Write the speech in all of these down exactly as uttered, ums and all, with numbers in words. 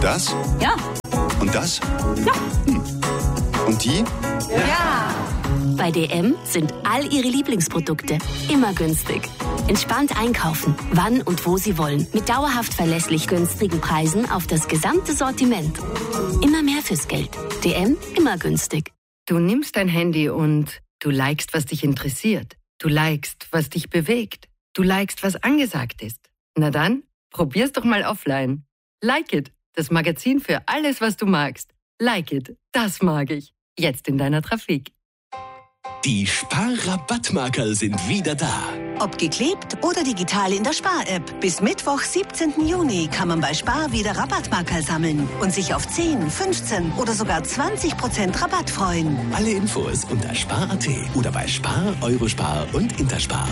das? Ja. Und das? Ja. Hm. Und die? Ja. Bei D M sind all Ihre Lieblingsprodukte immer günstig. Entspannt einkaufen, wann und wo Sie wollen. Mit dauerhaft verlässlich günstigen Preisen auf das gesamte Sortiment. Immer mehr fürs Geld. D M, immer günstig. Du nimmst dein Handy und du likest, was dich interessiert. Du likest, was dich bewegt. Du likest, was angesagt ist. Na dann, probier's doch mal offline. Like It, das Magazin für alles, was du magst. Like It, das mag ich. Jetzt in deiner Trafik. Die Spar-Rabattmarkerl sind wieder da. Ob geklebt oder digital in der Spar-App. Bis Mittwoch, siebzehnten Juni, kann man bei Spar wieder Rabattmarkerl sammeln und sich auf zehn, fünfzehn oder sogar zwanzig Prozent Rabatt freuen. Alle Infos unter spar punkt at oder bei Spar, Eurospar und Interspar.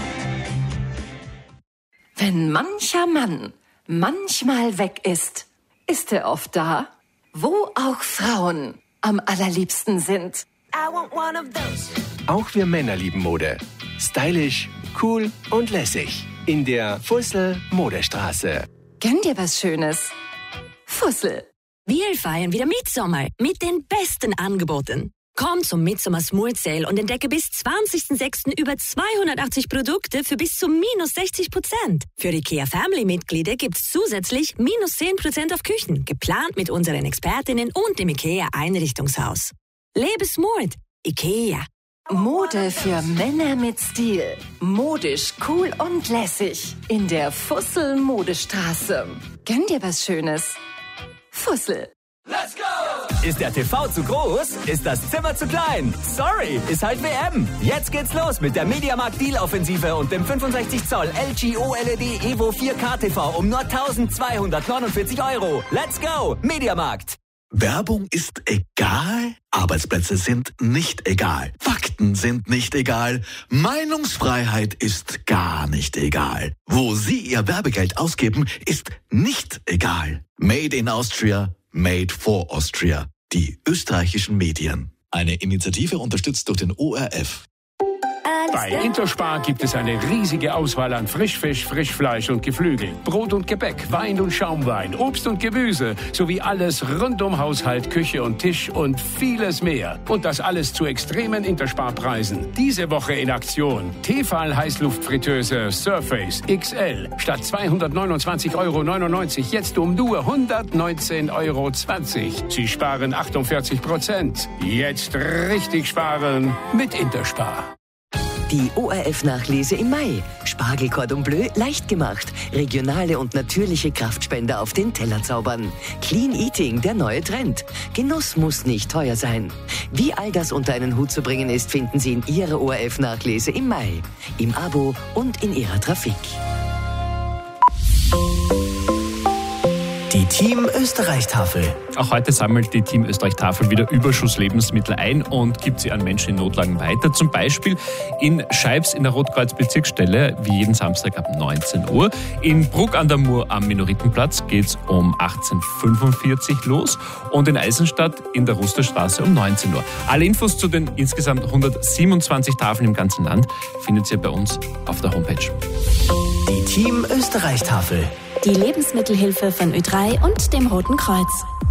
Wenn mancher Mann manchmal weg ist, ist er oft da, wo auch Frauen am allerliebsten sind. I want one of those. Auch wir Männer lieben Mode. Stylisch, cool und lässig. In der Fussel Modestraße. Gönn dir was Schönes. Fussel. Wir feiern wieder Mitsommer mit den besten Angeboten. Komm zum Midsommer Smooth Sale und entdecke bis zwanzigsten sechsten über zweihundertachtzig Produkte für bis zu minus sechzig Prozent. Für IKEA Family-Mitglieder gibt's zusätzlich minus zehn Prozent auf Küchen, geplant mit unseren Expertinnen und dem IKEA Einrichtungshaus. Lebe smooth. IKEA. Mode für Männer mit Stil. Modisch, cool und lässig. In der Fussel Modestraße. Gönn dir was Schönes. Fussel. Let's go! Ist der T V zu groß? Ist das Zimmer zu klein? Sorry, ist halt W M. Jetzt geht's los mit der Mediamarkt Deal-Offensive und dem fünfundsechzig Zoll L G O L E D Evo vier K T V um nur eintausendzweihundertneunundvierzig Euro. Let's go! Mediamarkt. Werbung ist egal, Arbeitsplätze sind nicht egal, Fakten sind nicht egal, Meinungsfreiheit ist gar nicht egal. Wo Sie Ihr Werbegeld ausgeben, ist nicht egal. Made in Austria, made for Austria. Die österreichischen Medien. Eine Initiative unterstützt durch den O R F. Bei Interspar gibt es eine riesige Auswahl an Frischfisch, Frischfleisch und Geflügel, Brot und Gebäck, Wein und Schaumwein, Obst und Gemüse sowie alles rund um Haushalt, Küche und Tisch und vieles mehr. Und das alles zu extremen Interspar-Preisen. Diese Woche in Aktion. Tefal Heißluftfritteuse Surface X L statt zweihundertneunundzwanzig Euro neunundneunzig jetzt um nur hundertneunzehn Euro zwanzig. Sie sparen achtundvierzig Prozent. Jetzt richtig sparen mit Interspar. Die O R F-Nachlese im Mai. Spargel Cordon Bleu leicht gemacht. Regionale und natürliche Kraftspender auf den Teller zaubern. Clean Eating, der neue Trend. Genuss muss nicht teuer sein. Wie all das unter einen Hut zu bringen ist, finden Sie in Ihrer O R F-Nachlese im Mai. Im Abo und in Ihrer Trafik. Die Team Österreich-Tafel. Auch heute sammelt die Team Österreich-Tafel wieder Überschusslebensmittel ein und gibt sie an Menschen in Notlagen weiter. Zum Beispiel in Scheibs in der Rotkreuz-Bezirksstelle, wie jeden Samstag ab neunzehn Uhr. In Bruck an der Mur am Minoritenplatz geht's um achtzehn Uhr fünfundvierzig los und in Eisenstadt in der Rusterstraße um neunzehn Uhr. Alle Infos zu den insgesamt hundertsiebenundzwanzig Tafeln im ganzen Land findet ihr bei uns auf der Homepage. Die Team Österreich-Tafel. Die Lebensmittelhilfe von Ö drei und dem Roten Kreuz.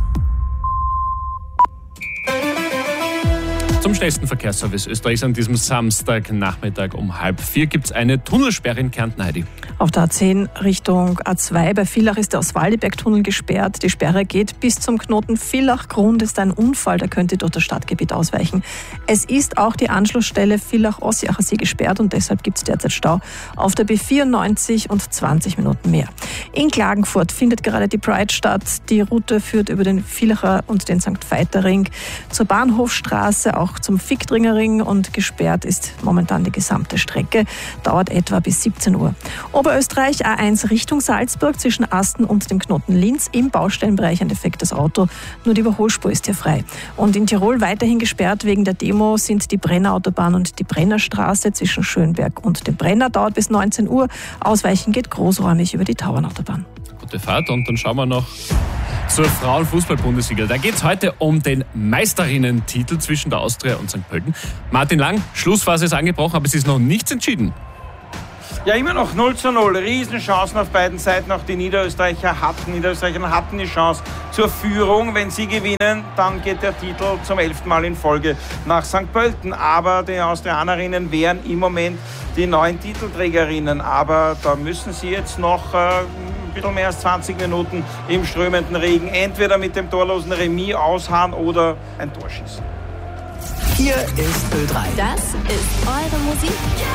Zum schnellsten Verkehrsservice Österreichs an diesem Samstagnachmittag um halb vier gibt es eine Tunnelsperre in Kärnten, Heidi. Auf der A zehn Richtung A zwei bei Villach ist der Oswaldiberg-Tunnel gesperrt. Die Sperre geht bis zum Knoten Villach. Grund ist ein Unfall, der könnte durch das Stadtgebiet ausweichen. Es ist auch die Anschlussstelle Villach-Ossiacher See gesperrt und deshalb gibt es derzeit Stau auf der B vierundneunzig und zwanzig Minuten mehr. In Klagenfurt findet gerade die Pride statt. Die Route führt über den Villacher und den Sankt Veit-Ring zur Bahnhofstraße, auch zum Fickdringerring, und gesperrt ist momentan die gesamte Strecke. Dauert etwa bis siebzehn Uhr. Oberösterreich A eins Richtung Salzburg zwischen Asten und dem Knoten Linz. Im Baustellenbereich ein defektes Auto. Nur die Überholspur ist hier frei. Und in Tirol weiterhin gesperrt wegen der Demo sind die Brennerautobahn und die Brennerstraße zwischen Schönberg und dem Brenner. Dauert bis neunzehn Uhr. Ausweichen geht großräumig über die Tauernautobahn. Gute Fahrt und dann schauen wir noch zur Frauenfußball-Bundesliga. Da geht es heute um den Meisterinnen-Titel zwischen der Austria und Sankt Pölten. Martin Lang, Schlussphase ist angebrochen, aber es ist noch nichts entschieden. Ja, immer noch null zu null. Riesenchancen auf beiden Seiten. Auch die Niederösterreicher hatten, Niederösterreicher hatten die Chance zur Führung. Wenn sie gewinnen, dann geht der Titel zum elften Mal in Folge nach Sankt Pölten. Aber die Austrianerinnen wären im Moment die neuen Titelträgerinnen. Aber da müssen sie jetzt noch äh, ein bisschen mehr als zwanzig Minuten im strömenden Regen entweder mit dem torlosen Remis ausharren oder ein Tor schießen. Hier ist Ö drei. Das ist eure Musik.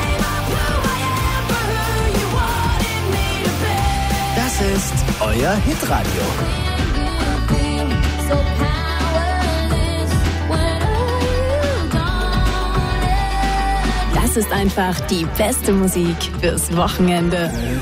Das ist euer Hitradio. Das ist einfach die beste Musik fürs Wochenende.